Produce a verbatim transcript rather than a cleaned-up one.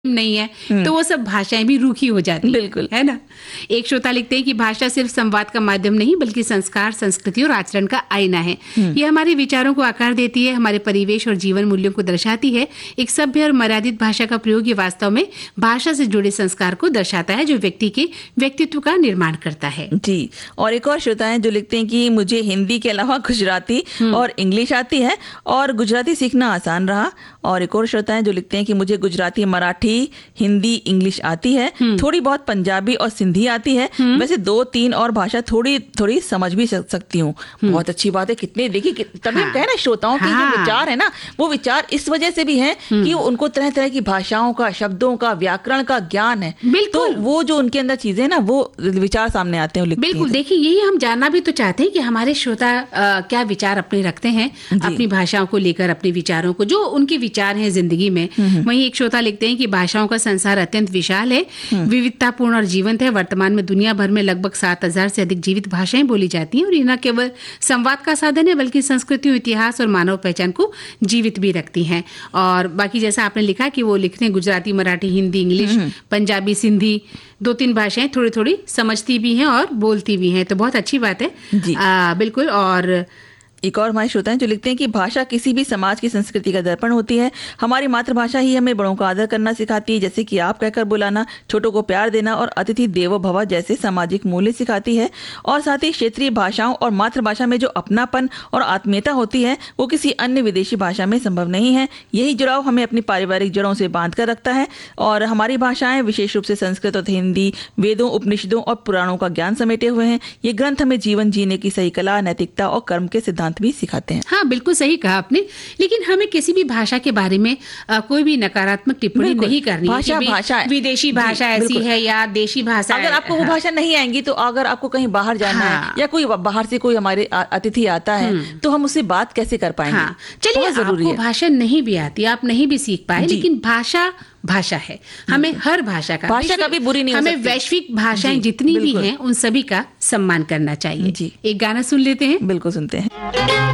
नहीं है तो वो सब भाषाएं भी रूखी हो जाती हैं, बिल्कुल है ना। एक श्रोता लिखते हैं कि भाषा सिर्फ संवाद का माध्यम नहीं बल्कि संस्कार, संस्कृति और आचरण का आईना है। ये हमारे विचारों को आकार देती है, हमारे परिवेश और जीवन मूल्यों को दर्शाती है। एक सभ्य और मर्यादित भाषा का प्रयोग ये वास्तव में भाषा से जुड़े संस्कार को दर्शाता है जो व्यक्ति के व्यक्तित्व का निर्माण करता है। जी, और एक और श्रोता है जो लिखते हैं कि मुझे हिंदी के अलावा गुजराती और इंग्लिश आती है और गुजराती सीखना आसान रहा। और एक और श्रोता है जो लिखते हैं कि मुझे गुजराती, मराठी, हिंदी, इंग्लिश आती है, थोड़ी बहुत पंजाबी और सिंधी आती है। वैसे दो तीन और भाषा थोड़ी थोड़ी समझ भी सकती हूँ। बहुत अच्छी बात है। कितने देखिए तभी हम कहें ना श्रोताओं के हाँ। जो विचार है ना वो विचार इस वजह से भी है कि उनको तरह तरह की भाषाओं का, शब्दों का, व्याकरण का ज्ञान है। तो वो जो उनके अंदर चीजें ना वो विचार सामने आते हैं। बिल्कुल, देखिए यही हम जानना भी तो चाहते हैं कि हमारे श्रोता क्या विचार अपने रखते हैं अपनी भाषाओं को लेकर, अपने विचारों को, जो उनके विचार हैं जिंदगी में। वहीं एक श्रोता लिखते हैं कि भाषाओं का संसार अत्यंत विशाल है, विविधतापूर्ण और जीवंत है। वर्तमान में दुनिया भर में लगभग सात हजार से अधिक जीवित भाषाएं बोली जाती हैं और ये न केवल संवाद का साधन है बल्कि संस्कृति, इतिहास और मानव पहचान को जीवित भी रखती हैं। और बाकी जैसा आपने लिखा कि वो लिखते हैं गुजराती, मराठी, हिंदी, इंग्लिश, पंजाबी, सिंधी, दो तीन भाषाएं थोड़ी थोड़ी समझती भी हैं और बोलती भी हैं, तो बहुत अच्छी बात है। आ, बिल्कुल। और एक और हमारे श्रोता हैं जो लिखते हैं कि भाषा किसी भी समाज की संस्कृति का दर्पण होती है। हमारी मातृभाषा ही हमें बड़ों का आदर करना सिखाती है, जैसे कि आप कहकर बुलाना, छोटों को प्यार देना और अतिथि देवो भव जैसे सामाजिक मूल्य सिखाती है। और साथ ही क्षेत्रीय भाषाओं और मातृभाषा में जो अपनापन और आत्मीयता होती है वो किसी अन्य विदेशी भाषा में संभव नहीं है। यही जुड़ाव हमें अपनी पारिवारिक जड़ों से बांध कर रखता है। और हमारी भाषाएं विशेष रूप से संस्कृत और हिंदी, वेदों, उपनिषदों और पुराणों का ज्ञान समेटे हुए हैं। ये ग्रंथ हमें जीवन जीने की सही कला, नैतिकता और कर्म के सिद्धांत भी सिखाते हैं। हाँ, बिल्कुल सही कहा आपने। लेकिन हमें किसी भी भाषा के बारे में आ, कोई भी नकारात्मक टिप्पणी नहीं करनी भाषा, है। भाषा विदेशी भाषा ऐसी है या देशी भाषा। अगर आपको वो भाषा नहीं आएंगी तो अगर आपको कहीं बाहर जाना हाँ। है या कोई बाहर से कोई हमारे अतिथि आता है तो हम उससे बात कैसे कर पाएंगे? हाँ। चलिए, आपको भाषा नहीं भी आती, आप नहीं भी सीख पाए, लेकिन भाषा भाषा है। हमें हर भाषा का भाषा का भी बुरी नहीं हो हमें सकती। वैश्विक भाषाएं जितनी भी हैं उन सभी का सम्मान करना चाहिए। जी। एक गाना सुन लेते हैं। बिल्कुल सुनते हैं।